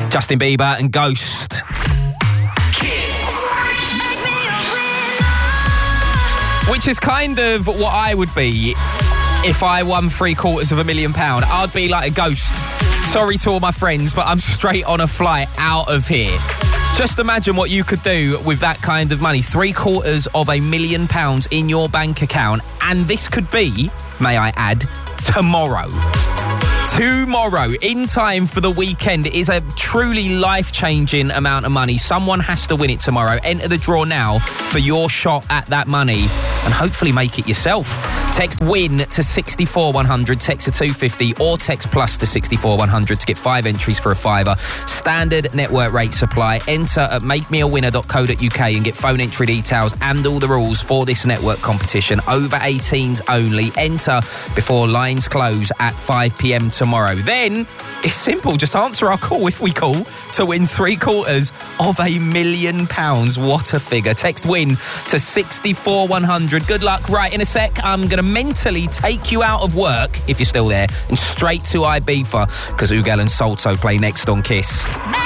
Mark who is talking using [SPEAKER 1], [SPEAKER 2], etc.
[SPEAKER 1] Justin Bieber and Ghost. Which is kind of what I would be if I won £750,000. I'd be like a ghost. Sorry to all my friends, but I'm straight on a flight out of here. Just imagine what you could do with that kind of money. £750,000 in your bank account. And this could be, may I add, tomorrow. Tomorrow, in time for the weekend, is a truly life-changing amount of money. Someone has to win it tomorrow. Enter the draw now for your shot at that money and hopefully make it yourself. Text WIN to 64100, text to 250 or text plus to 64100 to get 5 entries for a £5. Standard network rates apply. Enter at makemeawinner.co.uk and get phone entry details and all the rules for this network competition. Over 18s only. Enter before lines close at 5 p.m. tomorrow. Then it's simple. Just answer our call if we call to win £750,000. What a figure. Text WIN to 64100. Good luck. Right, in a sec, I'm going to mentally take you out of work, if you're still there, and straight to Ibiza, because Ugel and Salto play next on Kiss.